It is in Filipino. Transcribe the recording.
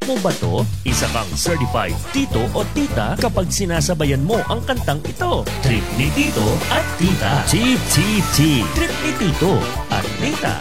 mo ba to? Isa kang certified tito o tita kapag sinasabayan mo ang kantang ito. Trip ni Tito at Tita. TTT. Trip ni Tito at Tita.